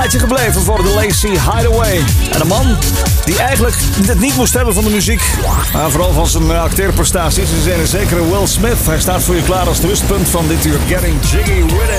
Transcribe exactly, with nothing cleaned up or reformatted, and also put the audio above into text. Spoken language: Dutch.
plaatje gebleven voor de Lazy Hideaway. En een man die eigenlijk het niet moest hebben van de muziek. Maar vooral van zijn acteerprestaties. Ze zijn een zekere Will Smith. Hij staat voor je klaar als het rustpunt van dit uur Getting Jiggy With It.